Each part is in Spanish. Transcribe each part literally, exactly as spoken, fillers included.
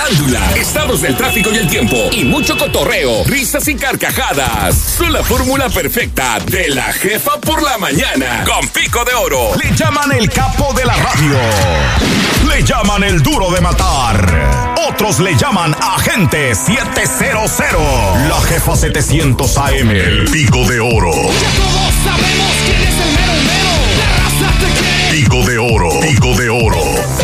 farándula, estados del tráfico y el tiempo, y mucho cotorreo, risas y carcajadas. Son la fórmula perfecta de la jefa por la mañana. Con Pico de Oro. Le llaman el capo de la radio. Le llaman el duro de matar. Otros le llaman Agente setecientos. La jefa setecientos A M. El Pico de Oro. Ya todos sabemos quién es el mero mero. La raza te quiere. Pico de Oro. Pico de Oro.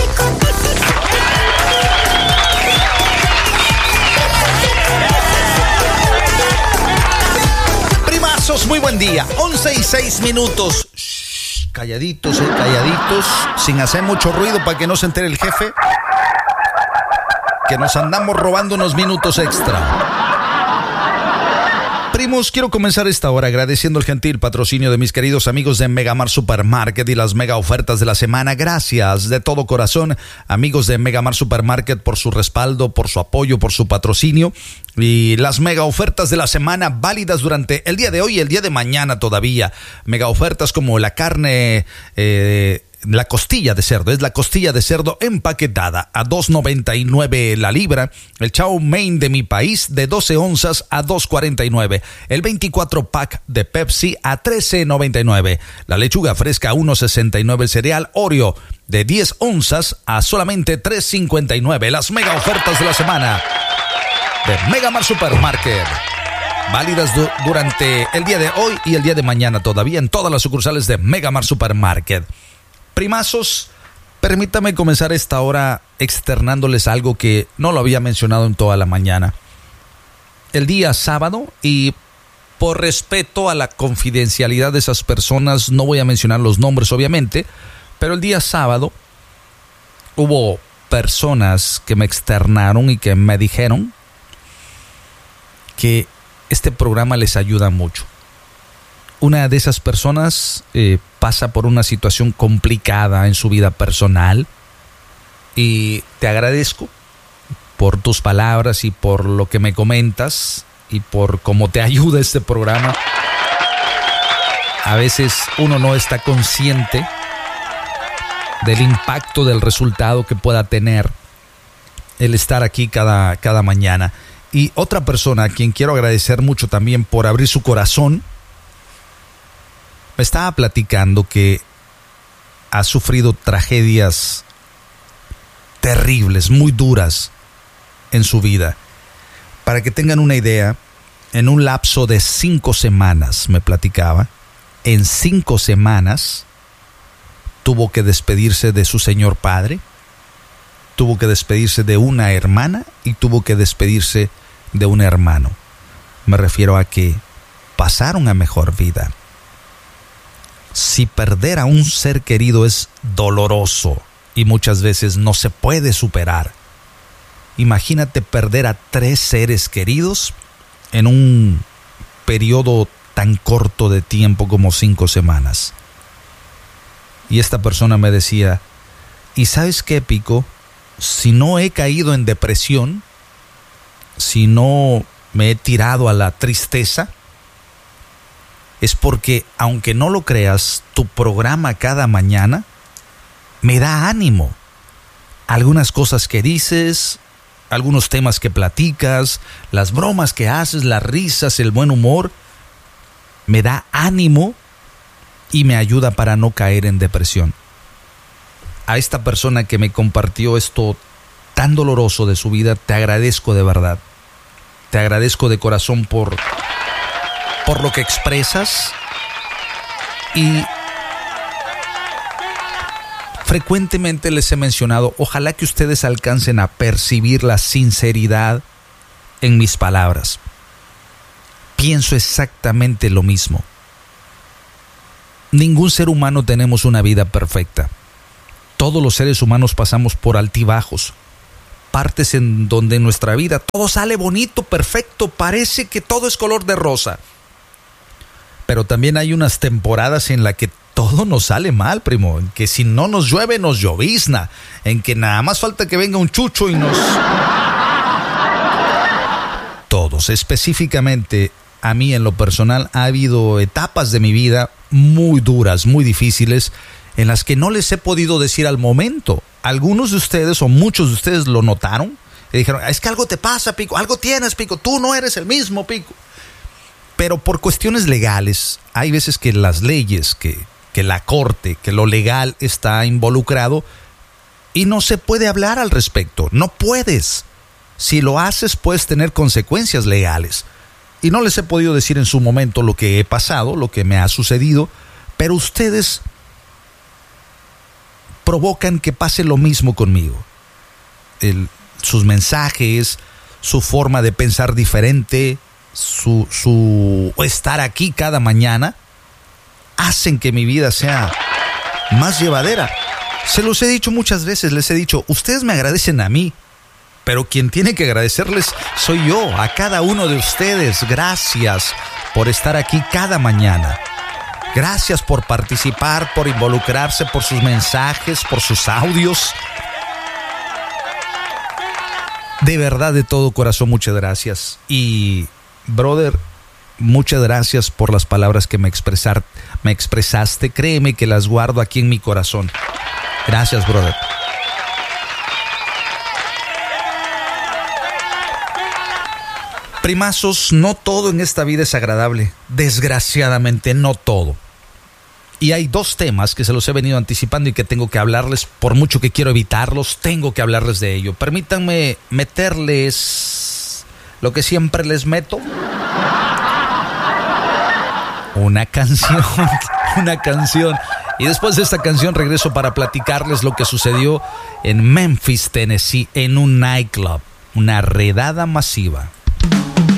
Primazos, muy buen día. once y seis minutos. Shh, calladitos, eh, calladitos. Sin hacer mucho ruido para que no se entere el jefe que nos andamos robando unos minutos extra. Primos, quiero comenzar esta hora agradeciendo el gentil patrocinio de mis queridos amigos de Megamart Supermarket y las mega ofertas de la semana. Gracias de todo corazón, amigos de Megamart Supermarket, por su respaldo, por su apoyo, por su patrocinio. Y las mega ofertas de la semana válidas durante el día de hoy y el día de mañana todavía. Mega ofertas como la carne... Eh, La costilla de cerdo, es la costilla de cerdo empaquetada a dos noventa y nueve la libra. El chow mein de mi país de doce onzas a dos cuarenta y nueve. El veinticuatro pack de Pepsi a trece noventa y nueve. La lechuga fresca a uno sesenta y nueve. El cereal Oreo de diez onzas a solamente tres cincuenta y nueve. Las mega ofertas de la semana de Megamart Supermarket. Válidas du- durante el día de hoy y el día de mañana todavía en todas las sucursales de Megamart Supermarket. Primazos, permítame comenzar esta hora externándoles algo que no lo había mencionado en toda la mañana. El día sábado, y por respeto a la confidencialidad de esas personas, no voy a mencionar los nombres obviamente, pero el día sábado hubo personas que me externaron y que me dijeron que este programa les ayuda mucho. Una de esas personas eh, pasa por una situación complicada en su vida personal y te agradezco por tus palabras y por lo que me comentas y por cómo te ayuda este programa. A veces uno no está consciente del impacto, del resultado que pueda tener el estar aquí cada, cada mañana. Y otra persona a quien quiero agradecer mucho también por abrir su corazón, me estaba platicando que ha sufrido tragedias terribles, muy duras en su vida. Para que tengan una idea, en un lapso de cinco semanas, me platicaba, en cinco semanas tuvo que despedirse de su señor padre, tuvo que despedirse de una hermana y tuvo que despedirse de un hermano. Me refiero a que pasaron a mejor vida. Si perder a un ser querido es doloroso y muchas veces no se puede superar, imagínate perder a tres seres queridos en un periodo tan corto de tiempo como cinco semanas. Y esta persona me decía, ¿y sabes qué, Pico? Si no he caído en depresión, si no me he tirado a la tristeza, es porque, aunque no lo creas, tu programa cada mañana me da ánimo. Algunas cosas que dices, algunos temas que platicas, las bromas que haces, las risas, el buen humor, me da ánimo y me ayuda para no caer en depresión. A esta persona que me compartió esto tan doloroso de su vida, te agradezco de verdad. Te agradezco de corazón por... por lo que expresas, y frecuentemente les he mencionado, ojalá que ustedes alcancen a percibir la sinceridad en mis palabras. Pienso exactamente lo mismo. Ningún ser humano tenemos una vida perfecta. Todos los seres humanos pasamos por altibajos, partes en donde en nuestra vida todo sale bonito, perfecto, parece que todo es color de rosa. Pero también hay unas temporadas en las que todo nos sale mal, primo. En que si no nos llueve, nos llovizna. En que nada más falta que venga un chucho y nos... Todos, específicamente a mí en lo personal, ha habido etapas de mi vida muy duras, muy difíciles, en las que no les he podido decir al momento. Algunos de ustedes o muchos de ustedes lo notaron Y dijeron, es que algo te pasa, Pico, algo tienes, Pico, tú no eres el mismo, Pico. Pero por cuestiones legales, hay veces que las leyes, que, que la corte, que lo legal está involucrado y no se puede hablar al respecto. No puedes. Si lo haces, puedes tener consecuencias legales. Y no les he podido decir en su momento lo que he pasado, lo que me ha sucedido, pero ustedes provocan que pase lo mismo conmigo. El, sus mensajes, su forma de pensar diferente, su, su estar aquí cada mañana, hacen que mi vida sea más llevadera. Se los he dicho muchas veces, les he dicho, ustedes me agradecen a mí, pero quien tiene que agradecerles soy yo, a cada uno de ustedes. Gracias por estar aquí cada mañana. Gracias por participar, por involucrarse, por sus mensajes, por sus audios. De verdad, de todo corazón, muchas gracias. Y, brother, muchas gracias por las palabras que me, expresar, me expresaste. Créeme que las guardo aquí en mi corazón. Gracias, brother. Primazos, no todo en esta vida es agradable. Desgraciadamente, no todo. Y hay dos temas que se los he venido anticipando y que tengo que hablarles, por mucho que quiero evitarlos, tengo que hablarles de ello. Permítanme meterles lo que siempre les meto. Una canción, una canción. Y después de esta canción regreso para platicarles lo que sucedió en Memphis, Tennessee, en un nightclub. Una redada masiva.